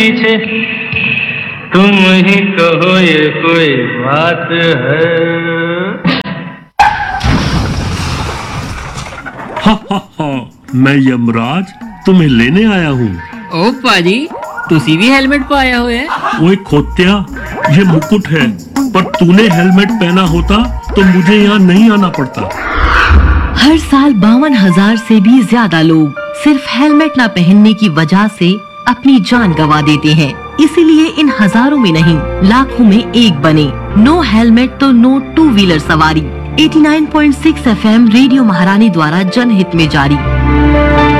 पीछे, तुम ही कहो ये कोई बात है। हा, मैं यमराज तुम्हें लेने आया हूँ। ओ पाजी, तुसी भी हेलमेट पाया हुआ है? ओए खोत्या, ये मुकुट है, पर तूने हेलमेट पहना होता तो मुझे यहाँ नहीं आना पड़ता। हर साल 52,000 से भी ज्यादा लोग सिर्फ हेलमेट न पहनने की वजह से अपनी जान गंवा देते हैं। इसीलिए इन हजारों में नहीं, लाखों में एक बने। नो हेलमेट तो नो टू व्हीलर सवारी। 89.6 FM रेडियो महारानी द्वारा जनहित में जारी।